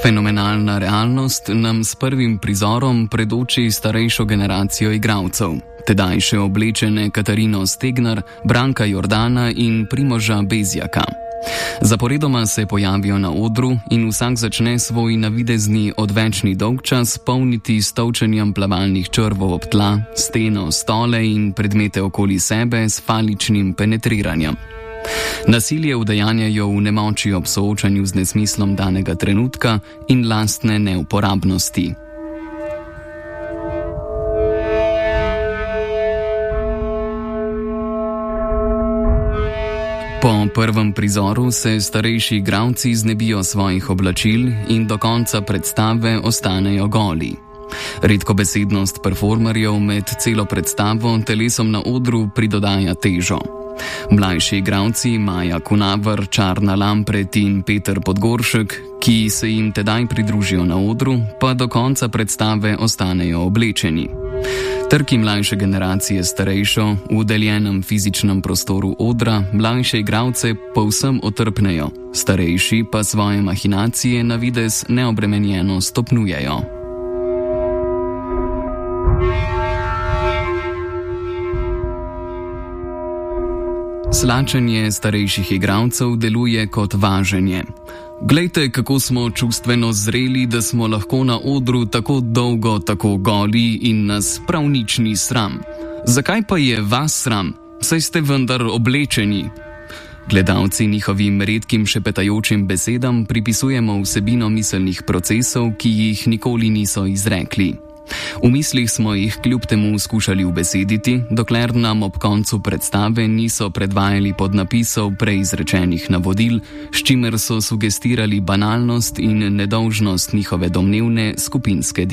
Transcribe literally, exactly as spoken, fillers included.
Fenomenalna realnost nam s prvim prizorom predoči starejšo generacijo igralcev, tedaj še oblečene Katarino Stegnar, Branka Jordana in Primoža Bezjaka. Zaporedoma se pojavijo na odru in vsak začne svoj navidezni odvečni dolgčas polniti s tolčenjem plavalnih črvov ob tla, steno, stole in predmete okoli sebe s faličnim penetriranjem. Nasilje udejanjajo v nemoči ob soočanju z nesmislom danega trenutka in lastne neuporabnosti. Po prvem prizoru se starejši igralci znebijo svojih oblačil in do konca predstave ostanejo goli. Redkobesednost performerjev med celo predstavo telesom na odru pridodaja težo. Mlajši igralci Maja Kunaver, Čarna Lampret in Peter Podgoršek, ki se jim tedaj pridružijo na odru, pa do konca predstave ostanejo oblečeni. Trki mlajše generacije starejšo v deljenem fizičnem prostoru odra mlajše igralce povsem otrpnejo, starejši pa svoje mahinacije na videz neobremenjeno stopnjujejo. Slačenje starejših igralcev deluje kot važenje. Glejte, kako smo čustveno zreli, da smo lahko na odru tako dolgo, tako goli in nas prav nič ni sram. Zakaj pa je vas sram? Saj ste vendar oblečeni. Gledalci njihovim redkim šepetajočim besedam pripisujemo vsebino miselnih procesov, ki jih nikoli niso izrekli. V mislih smo jih kljub temu skušali ubesediti, dokler nam ob koncu predstave niso predvajali podnapisov preizrečenih navodil, s čimer so sugestirali banalnost in nedolžnost njihove domnevne skupinske